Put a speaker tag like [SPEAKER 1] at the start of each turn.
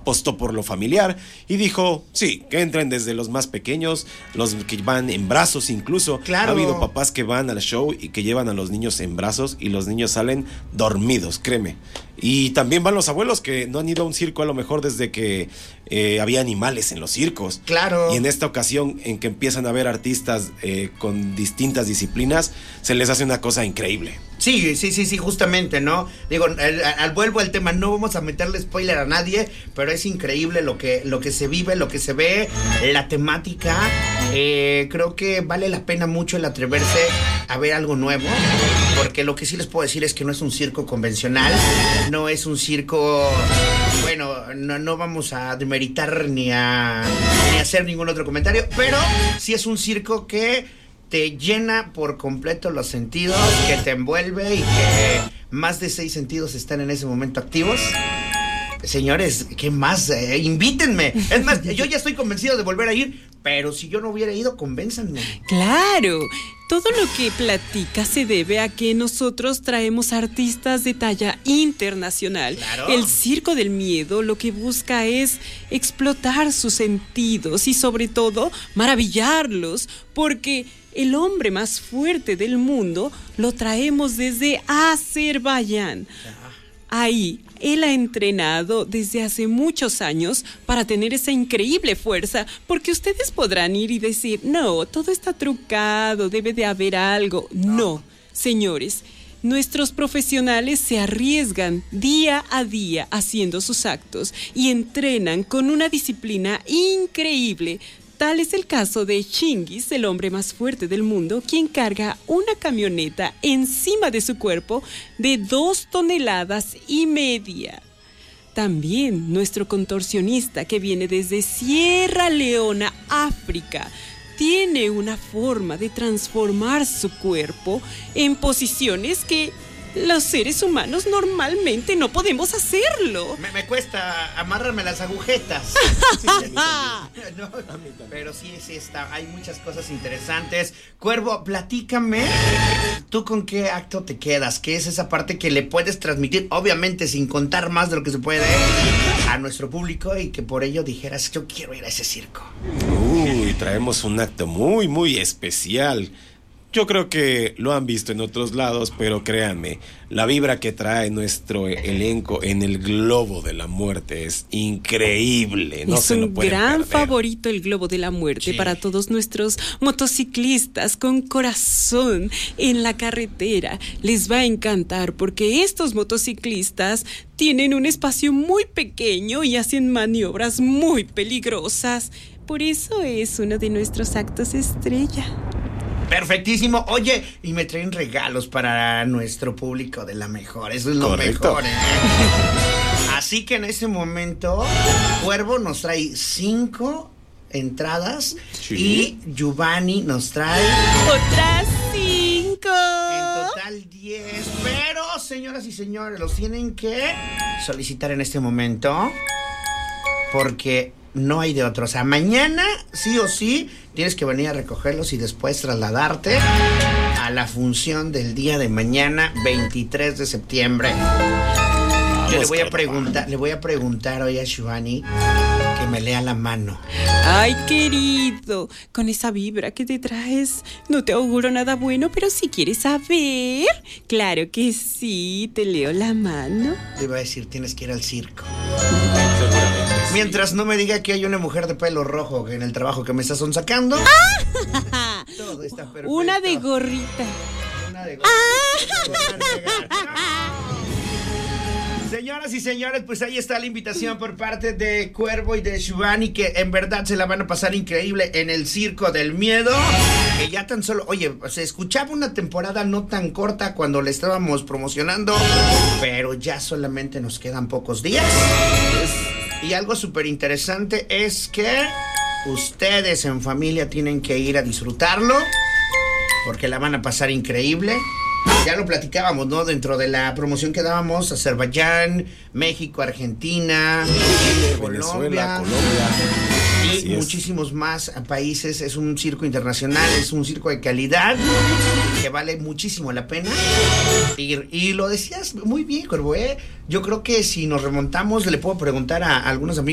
[SPEAKER 1] apostó por lo familiar y dijo, sí, que entren desde los más pequeños, los que van en brazos incluso.
[SPEAKER 2] Claro.
[SPEAKER 1] Ha habido papás que van al show y que llevan a los niños en brazos y los niños salen dormidos, créeme. Y también van los abuelos que no han ido a un circo a lo mejor desde que había animales en los circos.
[SPEAKER 2] Claro.
[SPEAKER 1] Y en esta ocasión en que empiezan a ver artistas con distintas disciplinas, se les hace una cosa increíble.
[SPEAKER 2] Sí, justamente, ¿no? Digo, vuelvo al tema, no vamos a meterle spoiler a nadie, pero es increíble lo que se vive, lo que se ve, la temática. Creo que vale la pena mucho el atreverse a ver algo nuevo, porque lo que sí les puedo decir es que no es un circo convencional, no es un circo, bueno, no vamos a demeritar ni a hacer ningún otro comentario, pero sí es un circo que te llena por completo los sentidos, que te envuelve y que más de 6 sentidos están en ese momento activos. Señores, ¿qué más? Invítenme. Es más, yo ya estoy convencido de volver a ir, pero si yo no hubiera ido, convénzanme.
[SPEAKER 3] Claro, todo lo que platica se debe a que nosotros traemos artistas de talla internacional.
[SPEAKER 2] Claro.
[SPEAKER 3] El Circo del Miedo lo que busca es explotar sus sentidos y sobre todo maravillarlos, porque el hombre más fuerte del mundo lo traemos desde Azerbaiyán. Ahí, él ha entrenado desde hace muchos años para tener esa increíble fuerza, porque ustedes podrán ir y decir, no, todo está trucado, debe de haber algo. No, señores, nuestros profesionales se arriesgan día a día haciendo sus actos y entrenan con una disciplina increíble. Tal es el caso de Chingis, el hombre más fuerte del mundo, quien carga una camioneta encima de su cuerpo de 2,5 toneladas. También nuestro contorsionista, que viene desde Sierra Leona, África, tiene una forma de transformar su cuerpo en posiciones que los seres humanos normalmente no podemos hacerlo.
[SPEAKER 2] Me cuesta amarrarme las agujetas. No, pero sí está. Hay muchas cosas interesantes. Cuervo, platícame, ¿tú con qué acto te quedas? ¿Qué es esa parte que le puedes transmitir? Obviamente sin contar más de lo que se puede a nuestro público y que por ello dijeras, yo quiero ir a ese circo.
[SPEAKER 1] Uy, traemos un acto muy, muy especial. Yo creo que lo han visto en otros lados, pero créanme, la vibra que trae nuestro elenco en el Globo de la Muerte es increíble. No se lo pueden perder.
[SPEAKER 3] Es un gran favorito el Globo de la Muerte, sí, para todos nuestros motociclistas con corazón en la carretera. Les va a encantar porque estos motociclistas tienen un espacio muy pequeño y hacen maniobras muy peligrosas. Por eso es uno de nuestros actos estrella.
[SPEAKER 2] Perfectísimo. Oye, y me traen regalos para nuestro público de la mejor. Eso es lo
[SPEAKER 1] correcto.
[SPEAKER 2] Mejor, Así que en este momento, Cuervo nos trae 5 entradas, sí, y Giovanni nos trae
[SPEAKER 3] otras 5.
[SPEAKER 2] En total 10. Pero, señoras y señores, los tienen que solicitar en este momento porque no hay de otro. O sea, mañana, sí o sí, tienes que venir a recogerlos y después trasladarte a la función del día de mañana, 23 de septiembre. Yo le voy a preguntar hoy a Giovanni que me lea la mano.
[SPEAKER 3] Ay, querido, con esa vibra que te traes, no te auguro nada bueno, pero si quieres saber, claro que sí, te leo la mano.
[SPEAKER 2] Te iba a decir, tienes que ir al circo.
[SPEAKER 1] Seguramente.
[SPEAKER 2] Mientras no me diga que hay una mujer de pelo rojo en el trabajo que me está sonsacando. Todo está perfecto.
[SPEAKER 3] Una de gorrita.
[SPEAKER 2] Señoras y señores, pues ahí está la invitación por parte de Cuervo y de Giovanni, que en verdad se la van a pasar increíble en el Circo del Miedo. Que ya tan solo, oye, se escuchaba una temporada no tan corta cuando le estábamos promocionando, pero ya solamente nos quedan pocos días. Y algo súper interesante es que ustedes en familia tienen que ir a disfrutarlo, porque la van a pasar increíble. Ya lo platicábamos, ¿no? Dentro de la promoción que dábamos, Azerbaiyán, México, Argentina,
[SPEAKER 1] Venezuela, Colombia.
[SPEAKER 2] Y muchísimos más países. Es un circo internacional, es un circo de calidad que vale muchísimo la pena ir. Y lo decías muy bien, Cuervo, Yo creo que si nos remontamos, le puedo preguntar a algunos amigos